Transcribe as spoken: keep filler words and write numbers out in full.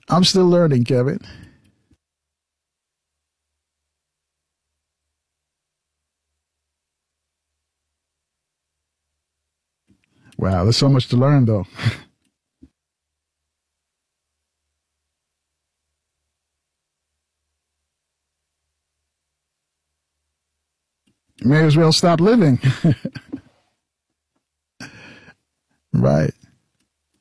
I'm still learning, Kevin. Wow, there's so much to learn, though. May as well stop living. Right.